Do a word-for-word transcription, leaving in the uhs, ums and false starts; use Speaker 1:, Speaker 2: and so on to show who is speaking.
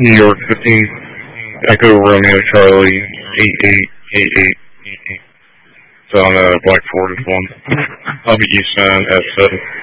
Speaker 1: New York fifteen, Echo Romeo Charlie eight eight eight eight. So on a Black Ford one. I'll be East San at seven.